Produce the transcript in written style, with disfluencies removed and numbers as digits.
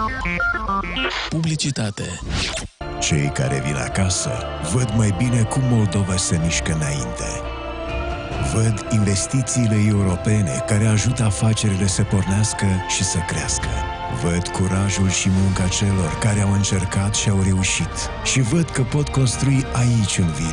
Publicitate. Cei care vin acasă văd mai bine cum Moldova se mișcă înainte. Văd investițiile europene care ajută afacerile să pornească și să crească. Văd curajul și munca celor care au încercat și au reușit. Și văd că pot construi aici un viitor.